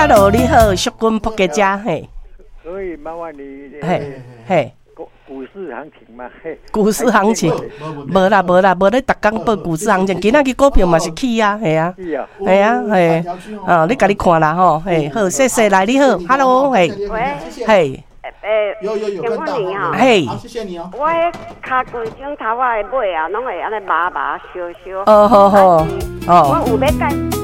，Hello， 你好，淑君仆家家，嘿。 所以麻烦你， 嘿， 股市行情嘛， 股市行情，无啦，无咧，逐工报股市行情，今仔日股票嘛是起啊，系啊，系啊，嘿，哦，你家己看啦吼，嘿，好，谢谢，来你好 ，Hello， 嘿，嘿。 有看到哈， 嘿， 好，谢谢你哦。 我迄骹规种头发的尾啊，拢会安尼麻麻烧烧。 哦，好好，哦。 我有要改。